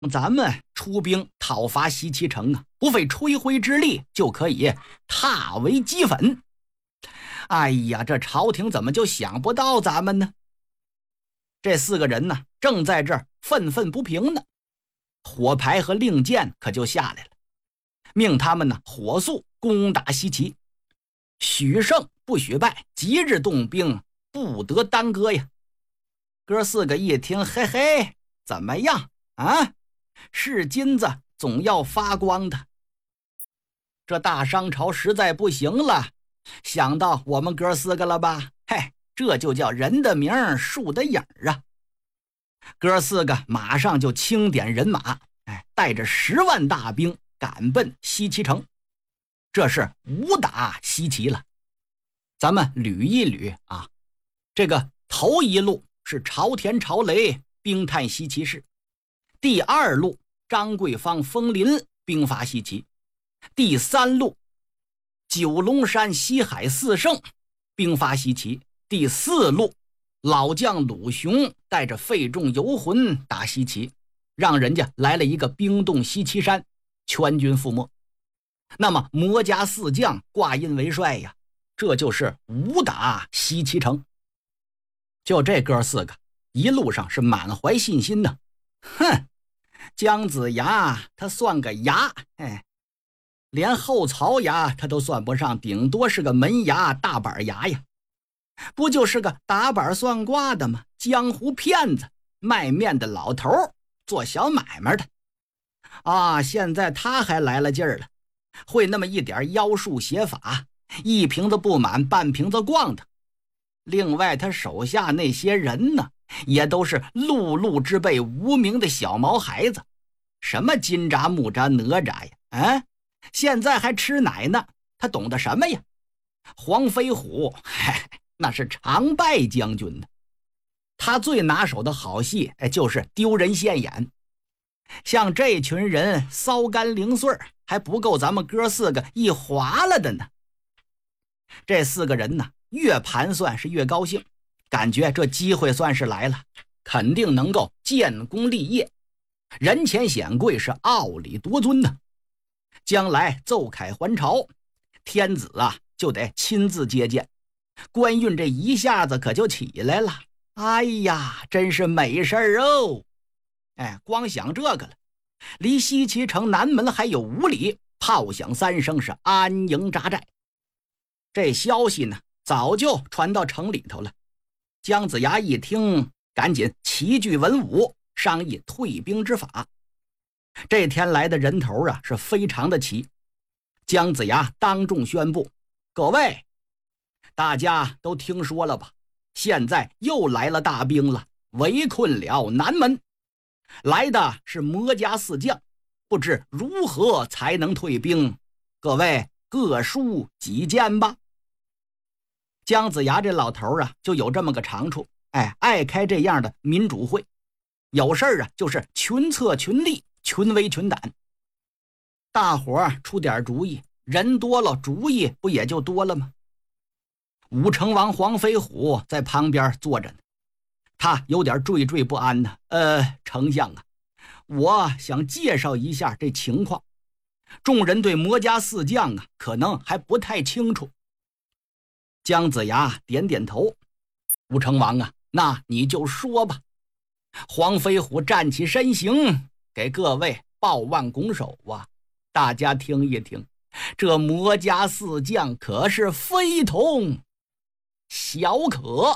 咱们出兵讨伐西岐城啊，不费吹灰之力就可以踏为齑粉。哎呀，这朝廷怎么就想不到咱们呢？这4个人呢，正在这儿愤愤不平呢，火牌和令箭可就下来了，命他们呢火速攻打西岐，许胜不许败，即日动兵，不得耽搁呀。哥4个一听，嘿嘿，怎么样啊？是金子总要发光的，这大商朝实在不行了，想到我们哥4个了吧？嘿，这就叫人的名树的影啊。哥4个马上就清点人马，带着10万大兵赶奔西岐城，这是武打西岐了。咱们捋一捋啊，这个头一路是朝田朝雷兵探西岐市，第2路张桂芳封林兵伐西岐，第3路九龙山西海4圣兵伐西岐，第4路老将鲁雄带着费仲游魂打西岐，让人家来了一个冰冻西岐山，全军覆没。那么魔家4将挂印为帅呀，这就是武打西岐城。就这哥4个一路上是满怀信心的。哼，姜子牙他算个牙，连后槽牙他都算不上，顶多是个门牙大板牙呀。不就是个打板算卦的吗？江湖骗子，卖面的老头，做小买卖的啊！现在他还来了劲儿了，会那么一点妖术邪法，一瓶子不满半瓶子逛的。另外他手下那些人呢，也都是碌碌之辈，无名的小毛孩子，什么金吒木吒哪吒呀，现在还吃奶呢，他懂得什么呀？黄飞虎那是常败将军呢，他最拿手的好戏就是丢人现眼。像这群人骚干零碎，还不够咱们哥4个一划了的呢。这4个人呢，越盘算是越高兴，感觉这机会算是来了，肯定能够建功立业，人前显贵，是傲里夺尊呢。将来奏凯还朝，天子啊就得亲自接见，官运这一下子可就起来了。哎呀，真是美事儿哦！光想这个了，离西岐城南门还有5里，炮响3声，是安营扎寨。这消息呢，早就传到城里头了。姜子牙一听，赶紧齐聚文武，商议退兵之法。这天来的人头啊，是非常的齐。姜子牙当众宣布：各位，大家都听说了吧？现在又来了大兵了，围困了南门，来的是魔家4将，不知如何才能退兵，各位各抒己见吧。姜子牙这老头啊，就有这么个长处，爱开这样的民主会，有事儿啊就是群策群力，群威群胆。大伙儿出点主意，人多了，主意不也就多了吗？武成王黄飞虎在旁边坐着呢，他有点惴惴不安呢。丞相啊，我想介绍一下这情况，众人对魔家4将啊，可能还不太清楚。姜子牙点点头：武成王啊，那你就说吧。黄飞虎站起身形，给各位抱腕拱手啊，大家听一听，这魔家4将可是非同小可。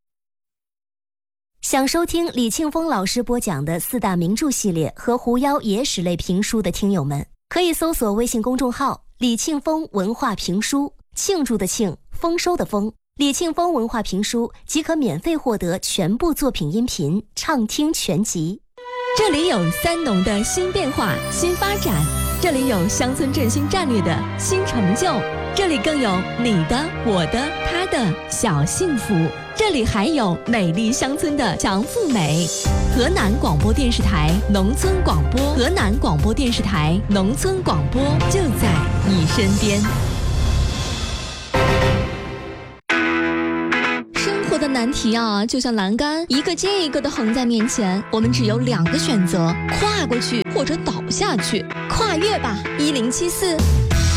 想收听李庆峰老师播讲的4大名著系列和狐妖野史类评书的听友们，可以搜索微信公众号李庆峰文化评书，庆祝的庆，丰收的丰，李庆峰文化评书即可免费获得全部作品音频畅听全集。 这里有三农的新变化、新发展，这里有乡村振兴战略的新成就，这里更有你的、我的、他的小幸福，这里还有美丽乡村的强富美。河南广播电视台农村广播，河南广播电视台农村广播就在你身边。生活的难难题啊，就像栏杆一个接一个的横在面前，我们只有2个选择：跨过去或者倒下去。跨越吧，1074。